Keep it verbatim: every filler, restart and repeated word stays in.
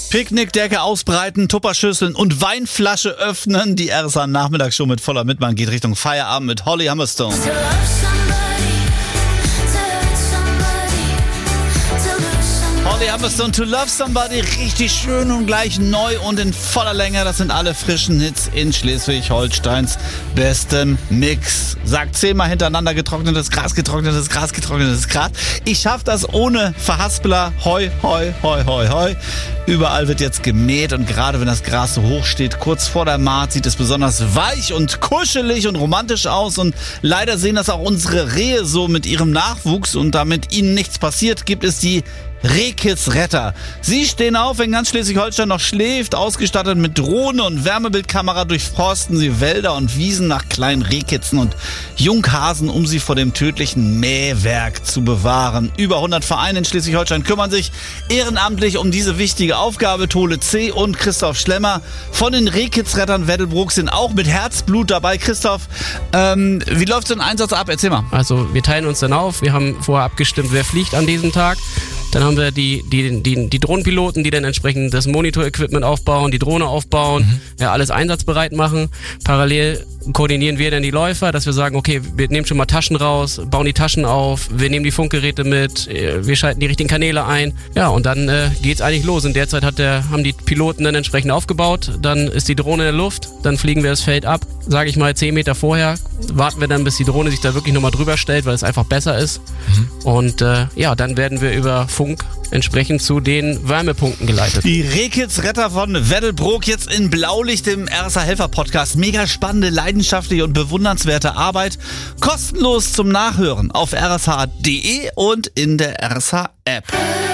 Picknickdecke ausbreiten, Tupperschüsseln und Weinflasche öffnen. Die R S A-Nachmittagsshow mit voller Mitmann geht Richtung Feierabend mit Holly Humberstone. Holly Humberstone, To Love Somebody, richtig schön und gleich neu und in voller Länge. Das sind alle frischen Hits in Schleswig-Holsteins bestem Mix. Sagt zehnmal hintereinander getrocknetes Gras, getrocknetes Gras, getrocknetes Gras. Ich schaff das ohne Verhaspeler. Hoi, hoi, hoi, hoi, hoi. Überall wird jetzt gemäht und gerade wenn das Gras so hoch steht, kurz vor der Maat, sieht es besonders weich und kuschelig und romantisch aus. Und leider sehen das auch unsere Rehe so mit ihrem Nachwuchs. Und damit ihnen nichts passiert, gibt es die Rehkitzretter. Sie stehen auf, wenn ganz Schleswig-Holstein noch schläft. Ausgestattet mit Drohne und Wärmebildkamera durchforsten sie Wälder und Wiesen nach kleinen Rehkitzen und Junghasen, um sie vor dem tödlichen Mähwerk zu bewahren. Über hundert Vereine in Schleswig-Holstein kümmern sich ehrenamtlich um diese wichtige Aufgabe. Tole C. und Christoph Schlemmer von den Rehkitzrettern Weddelbruck sind auch mit Herzblut dabei. Christoph, ähm, wie läuft so ein Einsatz ab? Erzähl mal. Also wir teilen uns dann auf. Wir haben vorher abgestimmt, wer fliegt an diesem Tag. Dann haben wir die, die, die, die Drohnenpiloten, die dann entsprechend das Monitor-Equipment aufbauen, die Drohne aufbauen, mhm. ja, alles einsatzbereit machen. Parallel koordinieren wir dann die Läufer, dass wir sagen, okay, wir nehmen schon mal Taschen raus, bauen die Taschen auf, wir nehmen die Funkgeräte mit, wir schalten die richtigen Kanäle ein. Ja, und dann äh, geht's eigentlich los. In der Zeit hat der, haben die Piloten dann entsprechend aufgebaut, dann ist die Drohne in der Luft, dann fliegen wir das Feld ab, sage ich mal zehn Meter vorher, warten wir dann, bis die Drohne sich da wirklich nochmal drüber stellt, weil es einfach besser ist. Mhm. Und äh, ja, dann werden wir über Funk entsprechend zu den Wärmepunkten geleitet. Die Rehkitzretter von Weddelbruck jetzt in Blaulicht im R S A-Helfer-Podcast. Mega spannende, leidenschaftliche und bewundernswerte Arbeit. Kostenlos zum Nachhören auf r s h punkt d e und in der R S A-App.